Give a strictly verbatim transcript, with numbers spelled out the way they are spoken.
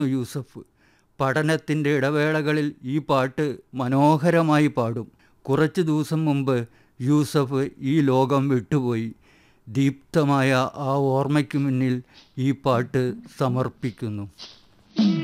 യൂസഫ്. പഠനത്തിൻ്റെ ഇടവേളകളിൽ ഈ പാട്ട് മനോഹരമായി പാടും. കുറച്ച് ദിവസം മുമ്പ് യൂസഫ് ഈ ലോകം വിട്ടുപോയി. ദീപ്തമായ ആ ഓർമ്മയ്ക്ക് മുന്നിൽ ഈ പാട്ട് സമർപ്പിക്കുന്നു.